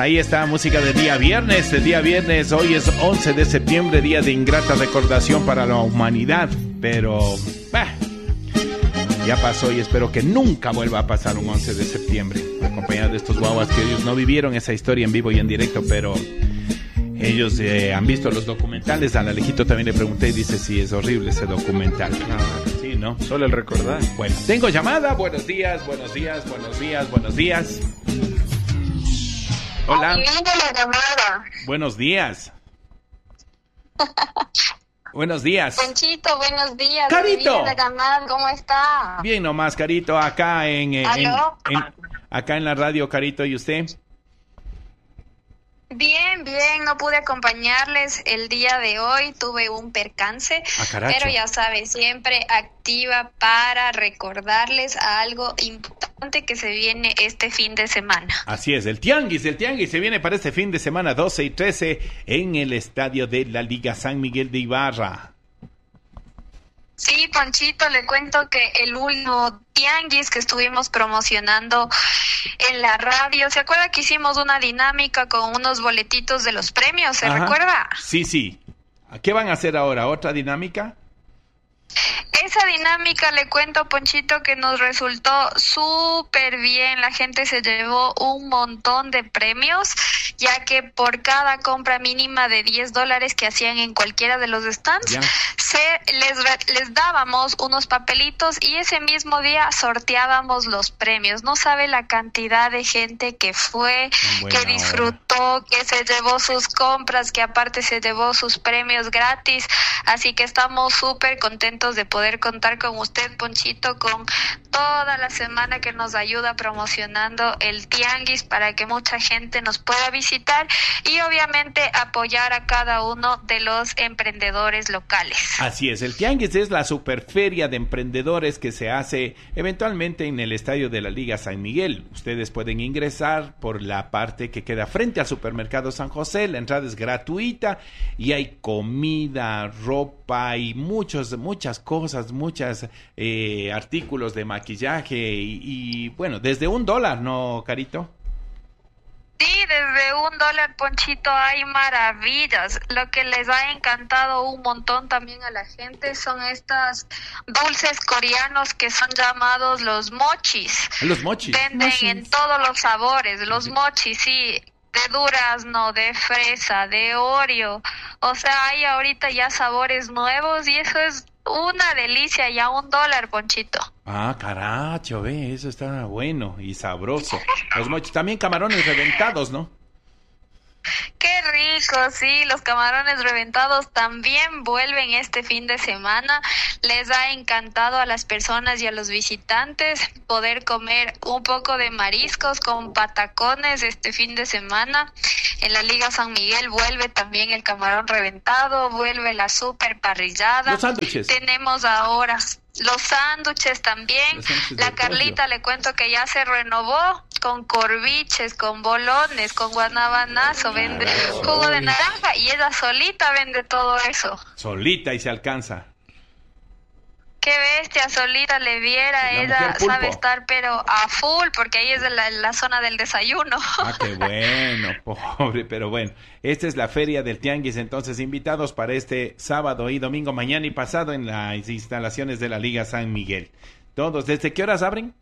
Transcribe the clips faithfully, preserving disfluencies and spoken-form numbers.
Ahí está, música de día viernes, el día viernes, hoy es once de septiembre, día de ingrata recordación para la humanidad, pero bah, ya pasó y espero que nunca vuelva a pasar un once de septiembre, acompañado de estos guaguas que ellos no vivieron esa historia en vivo y en directo, pero ellos eh, han visto los documentales. A Alejito también le pregunté y dice sí, es horrible ese documental. No, sí, ¿no? Solo el recordar. Bueno, tengo llamada, buenos días, buenos días, buenos días, buenos días. Hola. La llamada. Buenos días. Buenos días. Ponchito, buenos días. Carito. La llamada, ¿cómo está? Bien nomás, Carito, acá en, en, en, en acá en la radio, Carito, ¿y usted? Bien, bien, no pude acompañarles el día de hoy, tuve un percance, ah, pero ya sabes, siempre activa para recordarles algo importante que se viene este fin de semana. Así es, el Tianguis, el Tianguis se viene para este fin de semana doce y trece en el estadio de la Liga San Miguel de Ibarra. Sí, Ponchito, le cuento que el último tianguis que estuvimos promocionando en la radio, ¿se acuerda que hicimos una dinámica con unos boletitos de los premios? ¿Se Ajá. recuerda? Sí, sí. ¿Qué van a hacer ahora? ¿Otra dinámica? Esa dinámica, le cuento, Ponchito, que nos resultó súper bien. La gente se llevó un montón de premios, ya que por cada compra mínima de diez dólares que hacían en cualquiera de los stands, ya. se les, les dábamos unos papelitos y ese mismo día sorteábamos los premios. No sabe la cantidad de gente que fue, que disfrutó, hora. que se llevó sus compras, que aparte se llevó sus premios gratis. Así que estamos súper contentos de poder contar con usted, Ponchito, con toda la semana que nos ayuda promocionando el Tianguis para que mucha gente nos pueda visitar y obviamente apoyar a cada uno de los emprendedores locales. Así es, el Tianguis es la superferia de emprendedores que se hace eventualmente en el estadio de la Liga San Miguel. Ustedes pueden ingresar por la parte que queda frente al supermercado San José, la entrada es gratuita y hay comida, ropa y muchos, muchas cosas, muchos eh, artículos de maquillaje y, y bueno, desde un dólar, ¿no, Carito? Sí, desde un dólar, Ponchito, hay maravillas. Lo que les ha encantado un montón también a la gente son estos dulces coreanos que son llamados los mochis. Los mochis. Venden mochis en todos los sabores, los sí. mochis, sí. De durazno, de fresa, de Oreo. O sea, hay ahorita ya sabores nuevos y eso es una delicia, ya un dólar, Ponchito. Ah, caracho, ve, eso está bueno y sabroso. Los mochis, también camarones reventados, ¿no? Qué rico, sí, los camarones reventados también vuelven este fin de semana. Les ha encantado a las personas y a los visitantes poder comer un poco de mariscos con patacones este fin de semana. En la Liga San Miguel vuelve también el camarón reventado, vuelve la super parrillada. Los sándwiches. Tenemos ahora los sándwiches también. Los sándwiches la Carlita, pollo. Le cuento que ya se renovó con corviches, con bolones, con guanabanazo, vende jugo de naranja y ella solita vende todo eso. Solita y se alcanza. Qué bestia, solita le viera, la ella sabe estar pero a full, porque ahí es la, la zona del desayuno. Ah, qué bueno, pobre, pero bueno, esta es la feria del Tianguis, entonces invitados para este sábado y domingo, mañana y pasado en las instalaciones de la Liga San Miguel. Todos, ¿desde qué horas abren?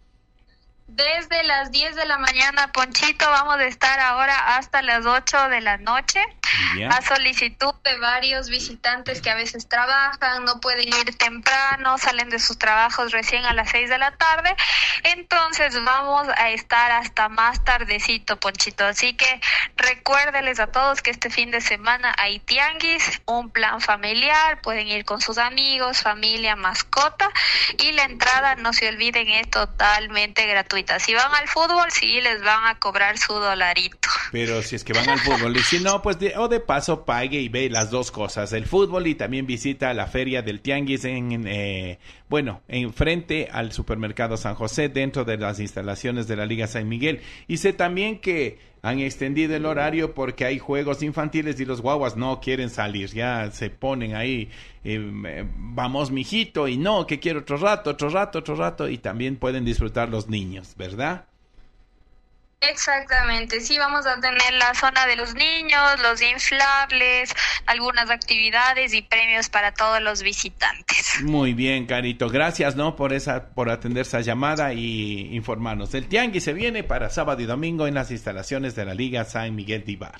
Desde las diez de la mañana, Ponchito, vamos a estar ahora hasta las ocho de la noche. Yeah. A solicitud de varios visitantes que a veces trabajan, no pueden ir temprano, salen de sus trabajos recién a las seis de la tarde. Entonces vamos a estar hasta más tardecito, Ponchito. Así que recuérdeles a todos que este fin de semana hay tianguis, un plan familiar, pueden ir con sus amigos, familia, mascota. Y la entrada, no se olviden, es totalmente gratuita. Si van al fútbol, sí les van a cobrar su dolarito. Pero si es que van al fútbol, y si no, pues de, o de paso pague y ve las dos cosas, el fútbol y también visita la feria del Tianguis en, eh, bueno, en frente al supermercado San José, dentro de las instalaciones de la Liga San Miguel. Y sé también que han extendido el horario porque hay juegos infantiles y los guaguas no quieren salir, ya se ponen ahí, eh, vamos mijito, y no, que quiero otro rato, otro rato, otro rato, y también pueden disfrutar los niños, ¿verdad? Exactamente, sí, vamos a tener la zona de los niños, los inflables, algunas actividades y premios para todos los visitantes. Muy bien, Carito, gracias, ¿no? Por esa, por atender esa llamada y informarnos. El Tianguis se viene para sábado y domingo en las instalaciones de la Liga San Miguel de Ibarra.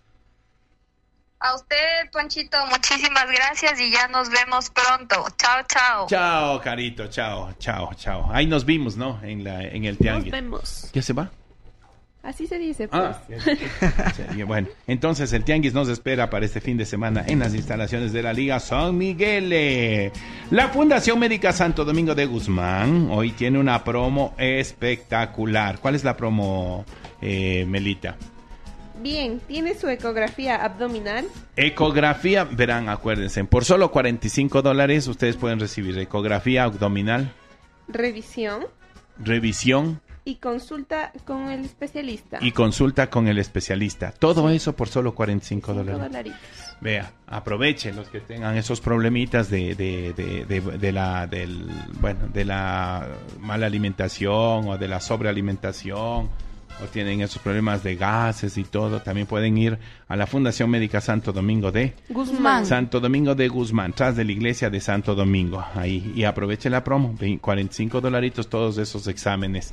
A usted, Ponchito, muchísimas gracias y ya nos vemos pronto. Chao, chao. Chao, Carito, chao, chao, chao. Ahí nos vimos, ¿no? En la, en el Tianguis. Nos vemos. ¿Ya se va? Así se dice, pues. Ah, bueno, entonces el Tianguis nos espera para este fin de semana en las instalaciones de la Liga San Miguel. La Fundación Médica Santo Domingo de Guzmán hoy tiene una promo espectacular. ¿Cuál es la promo, eh, Melita? Bien, tiene su ecografía abdominal. Ecografía, verán, acuérdense, por solo cuarenta y cinco dólares ustedes pueden recibir ecografía abdominal. Revisión. Revisión. Y consulta con el especialista. Y consulta con el especialista. Todo sí. Eso por solo cuarenta y cinco dólares. Vea, aprovechen los que tengan esos problemitas de, de, de, de, de la del bueno de la mala alimentación o de la sobrealimentación, o tienen esos problemas de gases y todo. También pueden ir a la Fundación Médica Santo Domingo de Guzmán. Santo Domingo de Guzmán, tras de la iglesia de Santo Domingo. Ahí, y aprovechen la promo, cuarenta y cinco dolaritos todos esos exámenes.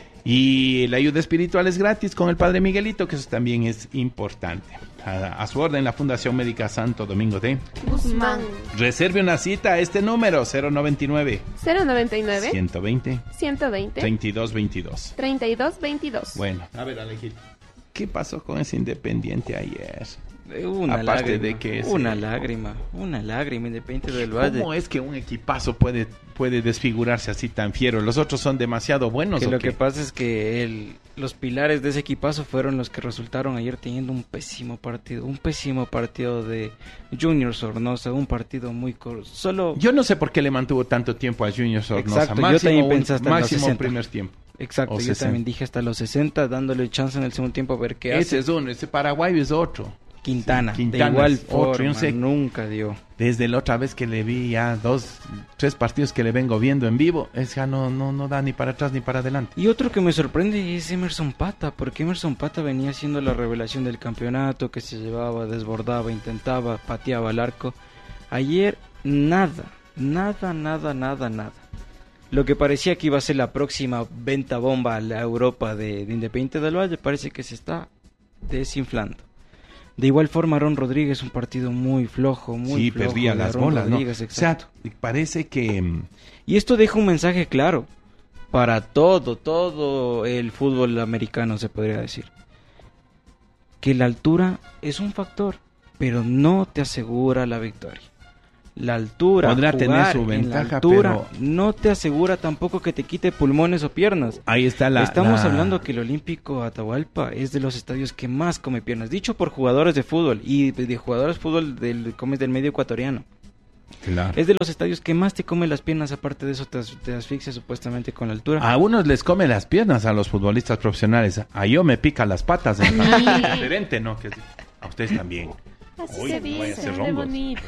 Y la ayuda espiritual es gratis con el Padre Miguelito, que eso también es importante. A, a su orden, la Fundación Médica Santo Domingo de Guzmán. Reserve una cita a este número, cero noventa y nueve. cero noventa y nueve. ciento veinte. ciento veinte. treinta y dos veintidós. treinta y dos veintidós. Bueno, a ver, Alejito, ¿qué pasó con ese Independiente ayer? Una Aparte lágrima, de que es, una eh, lágrima, una lágrima, Independiente del Valle. ¿Cómo es que un equipazo puede, puede desfigurarse así tan fiero? ¿Los otros son demasiado buenos Que o lo qué? que pasa es que el, los pilares de ese equipazo fueron los que resultaron ayer teniendo un pésimo partido, un pésimo partido de Junior Sornosa, un partido muy corto. Solo Yo no sé por qué le mantuvo tanto tiempo a Junior Sornosa. Exacto, máximo yo también un, pensé hasta en los máximo sesenta. primer tiempo. Exacto, O yo sesenta. también dije hasta los sesenta, dándole chance en el segundo tiempo a ver qué Ese hace. es uno, ese Paraguay es otro. Quintana, Sí, Quintana de igual es otro, forma, yo no sé. nunca dio. Desde la otra vez que le vi ya dos, tres partidos que le vengo viendo en vivo, es ya no, no, no da ni para atrás ni para adelante. Y otro que me sorprende es Emerson Pata, porque Emerson Pata venía siendo la revelación del campeonato, que se llevaba, desbordaba, intentaba, pateaba al arco. Ayer nada, nada, nada, nada, nada. Lo que parecía que iba a ser la próxima venta bomba a la Europa de, de Independiente del Valle parece que se está desinflando. De igual forma, Aaron Rodríguez, un partido muy flojo, muy Sí, flojo. perdía de las Aaron bolas, ¿no? Rodríguez, exacto. O sea, parece que... Y esto deja un mensaje claro para todo, todo el fútbol americano, se podría decir. Que la altura es un factor, pero no te asegura la victoria. La altura, Podrá jugar tener su en ventaja, la altura, pero- no te asegura tampoco que te quite pulmones o piernas. Ahí está la... Estamos la- hablando que el Olímpico Atahualpa es de los estadios que más come piernas, dicho por jugadores de fútbol y de, de jugadores de fútbol del, como es del medio ecuatoriano. Claro. Es de los estadios que más te come las piernas, aparte de eso te, as- te asfixia supuestamente con la altura. A unos les come las piernas a los futbolistas profesionales. A yo me pica las patas. En diferente, ¿no? Que a ustedes también. Así Uy, se no vaya a dice, ser qué rombos. bonito.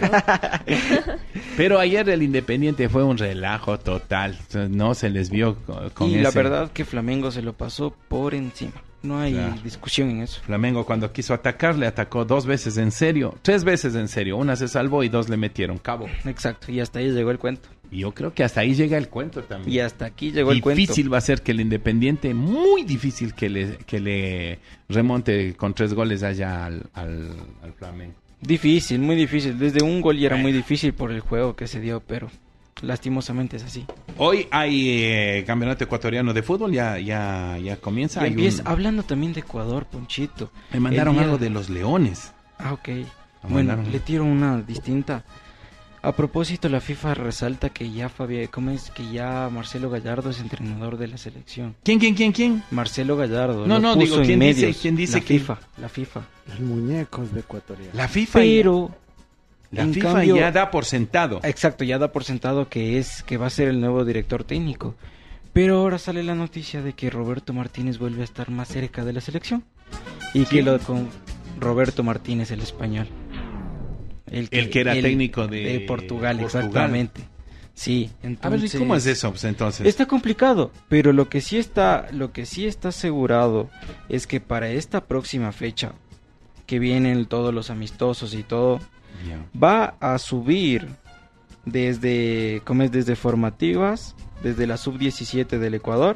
Pero ayer el Independiente fue un relajo total. No se les vio co- con y ese... la verdad que Flamengo se lo pasó por encima. No hay Claro. discusión en eso. Flamengo cuando quiso atacar le atacó dos veces en serio. Tres veces en serio. Una se salvó y dos le metieron cabo. Exacto, y hasta ahí llegó el cuento. Y yo creo que hasta ahí llega el cuento también. Y hasta aquí llegó el cuento. Difícil va a ser que el Independiente, muy difícil que le, que le remonte con tres goles allá al, al, al Flamengo. Difícil, muy difícil. Desde un gol ya era Bueno. muy difícil por el juego que se dio, pero lastimosamente es así. Hoy hay eh, campeonato ecuatoriano de fútbol, ya, ya, ya comienza. Y Hay empieza, un- hablando también de Ecuador, Ponchito. Me mandaron el día- algo de los Leones. Ah, ok. Me Bueno, mandaron- le tiro una distinta. A propósito, la FIFA resalta que ya Fabi- ¿cómo es? Que ya Marcelo Gallardo es entrenador de la selección. ¿Quién, quién, quién, quién? Marcelo Gallardo. No, lo no, puso digo, en ¿quién dice- medios. quién dice la que- FIFA, la FIFA. Los muñecos de Ecuatorial. La FIFA. Pero La en FIFA cambio- ya da por sentado. exacto, ya da por sentado que es que va a ser el nuevo director técnico. Pero ahora sale la noticia de que Roberto Martínez vuelve a estar más cerca de la selección. Y que ¿Quién? lo con Roberto Martínez, el español. El que era técnico de Portugal, Portugal. exactamente. Sí, entonces... A ver, ¿y cómo es eso, pues, entonces? Está complicado, pero lo que sí está, lo que sí está asegurado es que para esta próxima fecha, que vienen todos los amistosos y todo, Yeah. va a subir desde, ¿cómo es? Desde formativas, desde la sub diecisiete del Ecuador,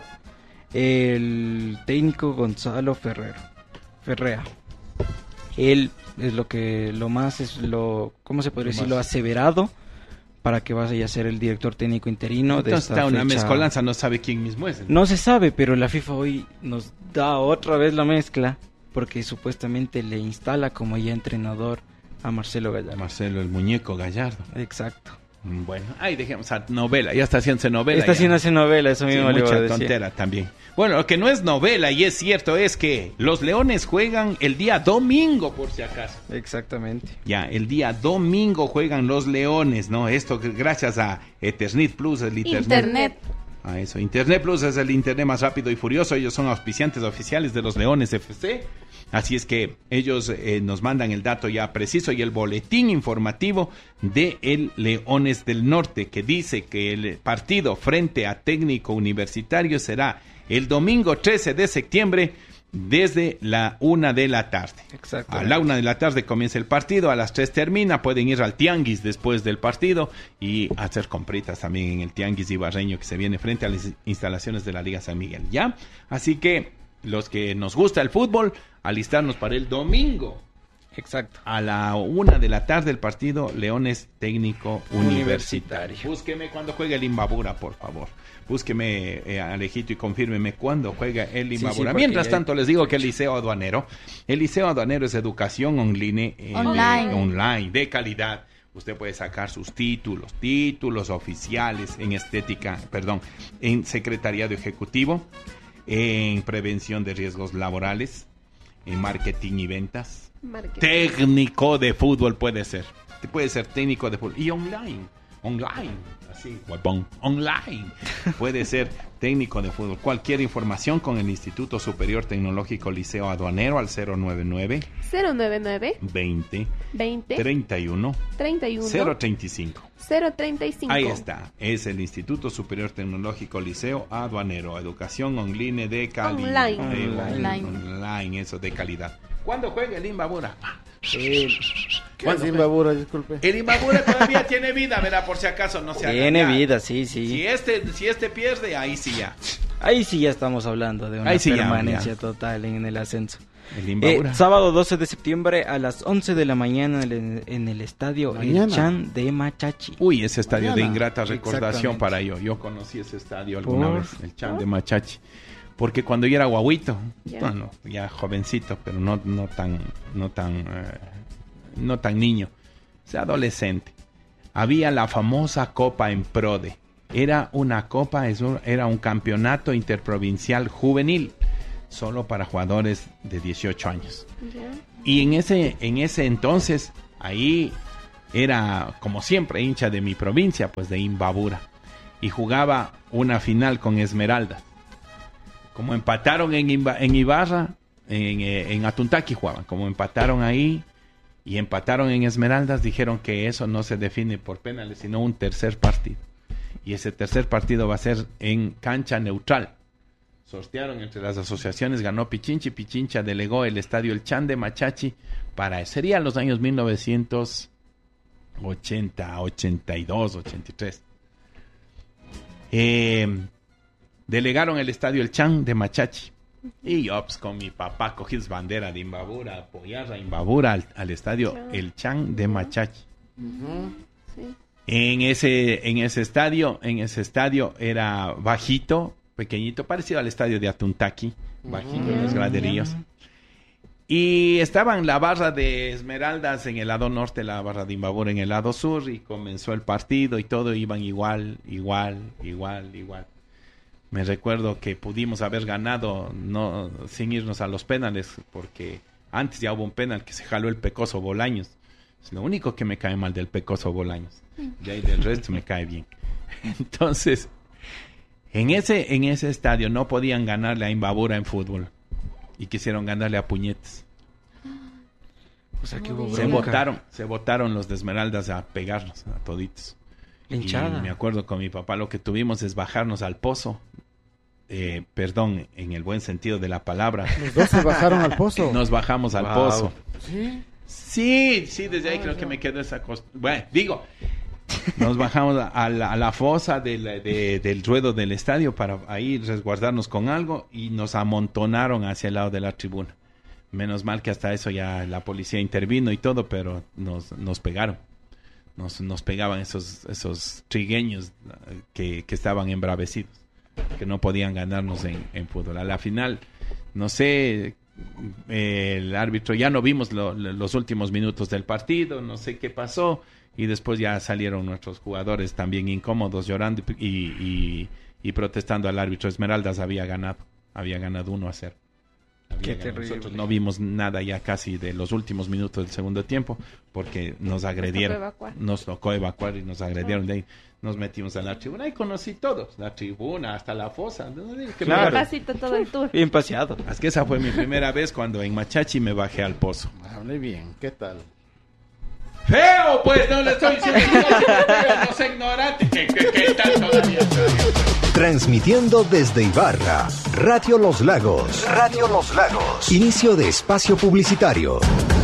el técnico Gonzalo Ferrero, Ferrea. Él es lo que, lo más, es lo, ¿cómo se podría decir? Lo aseverado para que vaya a ser el director técnico interino de Entonces esta está una fecha. mezcolanza, no sabe quién mismo es. No se sabe, pero la FIFA hoy nos da otra vez la mezcla, porque supuestamente le instala como ya entrenador a Marcelo Gallardo. Marcelo, el muñeco Gallardo. Exacto. Bueno, ahí dejemos a novela, ya está haciéndose novela. Está ya. haciéndose novela, eso Sí, mismo le iba a mucha decir. tontera también. Bueno, lo que no es novela y es cierto es que los Leones juegan el día domingo, por si acaso. Exactamente. Ya, el día domingo juegan los Leones, ¿no? Esto gracias a Ethernet Plus, el internet. Internet. A eso, Internet Plus es el internet más rápido y furioso. Ellos son auspiciantes oficiales de los Leones F C. Así es que ellos eh, nos mandan el dato ya preciso y el boletín informativo de el Leones del Norte, que dice que el partido frente a Técnico Universitario será el domingo trece de septiembre desde la una de la tarde. Exacto. A la una de la tarde comienza el partido, a las tres termina, pueden ir al Tianguis después del partido y hacer compritas también en el Tianguis ibarreño que se viene frente a las instalaciones de la Liga San Miguel, ¿ya? Así que los que nos gusta el fútbol, alistarnos para el domingo. Exacto. A la una de la tarde el partido Leones Técnico Universitario. Universitario. Búsqueme cuando juegue el Imbabura, por favor. Búsqueme, eh, Alejito, y confírmeme cuándo juega el Imbabura. sí, Mientras ya- tanto, les digo que el Liceo Aduanero, el Liceo Aduanero es educación online, eh, Online. de, online, de calidad. Usted puede sacar sus títulos, títulos oficiales en estética, perdón, en secretariado ejecutivo, en prevención de riesgos laborales, en marketing y ventas. Marketing. Técnico de fútbol puede ser. Puede ser técnico de fútbol. Y online. Online. Así, guapón. Online. Puede ser técnico de fútbol. Cualquier información con el Instituto Superior Tecnológico Liceo Aduanero al cero nueve nueve, cero nueve nueve, veinte, veinte, treinta y uno, treinta y uno, cero treinta y cinco. cero treinta y cinco. Ahí está. Es el Instituto Superior Tecnológico Liceo Aduanero. Educación online de calidad. Online. Eh, Online. Online, eso de calidad. ¿Cuándo juega el Imbabura? El, ¿Qué ¿Cuándo es fue? Imbabura? Disculpe. El Imbabura todavía tiene vida, ¿verdad? Por si acaso no se haga Tiene ya. vida, sí, sí. Si este, si este pierde, ahí sí ya. Ahí sí ya estamos hablando de una Ahí sí ya, permanencia ya. total en el ascenso. El Eh, Imbabura. sábado doce de septiembre a las once de la mañana en el, en el estadio El Mañana. Chan de Machachi. Uy, ese estadio de Mañana. ingrata recordación Exactamente. para yo. Yo conocí ese estadio alguna Por- vez, el Chan de Machachi. Porque cuando yo era guaguito, Ya. bueno, ya jovencito, pero no, no tan, no tan, eh, no tan niño, o sea, adolescente. Había la famosa Copa en Prode. Era una copa, eso era un campeonato interprovincial juvenil, solo para jugadores de dieciocho años. Ya. Y en ese, en ese entonces, ahí era, como siempre, hincha de mi provincia, pues de Imbabura. Y jugaba una final con Esmeralda. Como empataron en, Imba- en Ibarra, en, eh, en Atuntaqui jugaban. Como empataron ahí y empataron en Esmeraldas, dijeron que eso no se define por penales, sino un tercer partido. Y ese tercer partido va a ser en cancha neutral. Sortearon entre las asociaciones, ganó Pichincha y Pichincha delegó el estadio El Chan de Machachi para, serían los años mil novecientos ochenta, ochenta y dos, ochenta y tres. Eh, delegaron el estadio El Chan de Machachi. Y yo, pues, con mi papá cogí su bandera de Imbabura, apoyar a Imbabura al, al estadio Claro. El Chan de Machachi. Sí. En ese, en ese estadio, en ese estadio era bajito, pequeñito, parecido al estadio de Atuntaqui, bajito en los graderíos. Y estaban la barra de Esmeraldas en el lado norte, la barra de Imbabura en el lado sur, y comenzó el partido y todo iban igual, igual, igual, igual. Me recuerdo que pudimos haber ganado no sin irnos a los penales, porque antes ya hubo un penal que se jaló el Pecoso Bolaños. Es lo único que me cae mal del Pecoso Bolaños. De ahí del resto me cae bien. Entonces, en ese, en ese estadio no podían ganarle a Imbabura en fútbol. Y quisieron ganarle a puñetes. O sea que hubo Se bronca. botaron, se botaron los de Esmeraldas a pegarnos a toditos. Hinchada. Y me acuerdo con mi papá lo que tuvimos es bajarnos al pozo. Eh, perdón, en el buen sentido de la palabra. Los dos se bajaron al pozo. Nos bajamos al Wow. pozo. ¿Sí? Sí, sí, desde ahí Ay, creo no. que me quedó esa cosa. Bueno, digo, nos bajamos a la, a la fosa de la- de- del ruedo del estadio para ahí resguardarnos con algo y nos amontonaron hacia el lado de la tribuna. Menos mal que hasta eso ya la policía intervino y todo, pero nos, nos pegaron. Nos, nos pegaban esos, esos trigueños eh, que, que estaban embravecidos, que no podían ganarnos en, en fútbol. A la final, no sé, eh, el árbitro, ya no vimos lo- lo- los últimos minutos del partido, no sé qué pasó, y después ya salieron nuestros jugadores también incómodos, llorando y, y, y protestando al árbitro. Esmeraldas había ganado, había ganado uno a cero. Había Qué ganado. terrible. Nosotros no vimos nada ya casi de los últimos minutos del segundo tiempo porque nos agredieron. Nos tocó evacuar. Nos tocó evacuar y nos agredieron. De ahí nos metimos a la tribuna y conocí todos. La tribuna, hasta la fosa. ¿No? Que me- Claro. Pasito todo el tour. Bien paseado. Es que esa fue mi primera vez cuando en Machachi me bajé al pozo. Hable bien, ¿qué tal? ¡Feo! Pues no le estoy diciendo que no sea feo, no sea ignorante. ¿Qué, qué, qué tal todavía? Transmitiendo desde Ibarra, Radio Los Lagos. Radio Los Lagos. Inicio de espacio publicitario.